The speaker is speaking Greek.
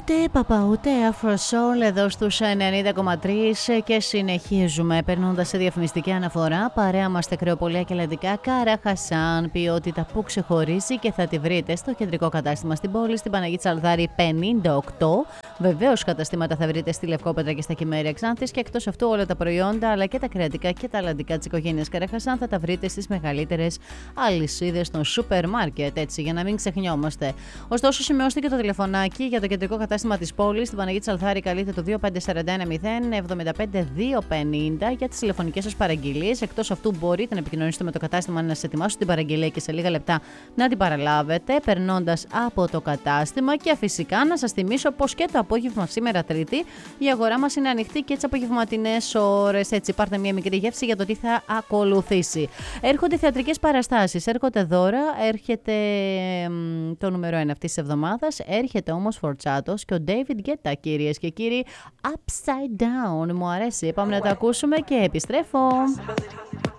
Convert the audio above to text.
Ούτε Afro Soul εδώ στους 90,3 και συνεχίζουμε περνώντας σε διαφημιστική αναφορά. Παρέα μας κρεοπολία και λαδικά Κάρα Χασάν, ποιότητα που ξεχωρίζει και θα τη βρείτε στο κεντρικό κατάστημα στην πόλη, στην Παναγία Τσαλδάρη 58. Βεβαίως καταστήματα θα βρείτε στη Λευκόπετρα και στα Κυμέρια Ξάνθης και εκτός αυτού όλα τα προϊόντα αλλά και τα κρεατικά και τα αλλαντικά της οικογένειας Κάρα Χασάν θα τα βρείτε στις μεγαλύτερες αλυσίδες των σούπερ μάρκετ, έτσι για να μην ξεχνιόμαστε. Ωστόσο, σημειώστε και το τηλεφωνάκι για το κεντρικό κατάστημα της πόλης, στην Παναγία Τσαλθάρη, καλείτε το 25410 75250 για τις τηλεφωνικές σας παραγγελίες. Εκτός αυτού, μπορείτε να επικοινωνήσετε με το κατάστημα να σας ετοιμάσουν την παραγγελία και σε λίγα λεπτά να την παραλάβετε περνώντας από το κατάστημα. Και φυσικά να σας θυμίσω πως και το απόγευμα σήμερα Τρίτη η αγορά μας είναι ανοιχτή και τις απογευματινές ώρες. Έτσι, πάρτε μια μικρή γεύση για το τι θα ακολουθήσει. Έρχονται θεατρικές παραστάσεις, έρχονται δώρα, έρχεται το νούμερο 1 αυτής της εβδομάδας, έρχεται όμως Φορτσάτος και ο David Guetta, κυρίες και κύριοι, Upside Down. Μου αρέσει, πάμε να το ακούσουμε και επιστρέφω.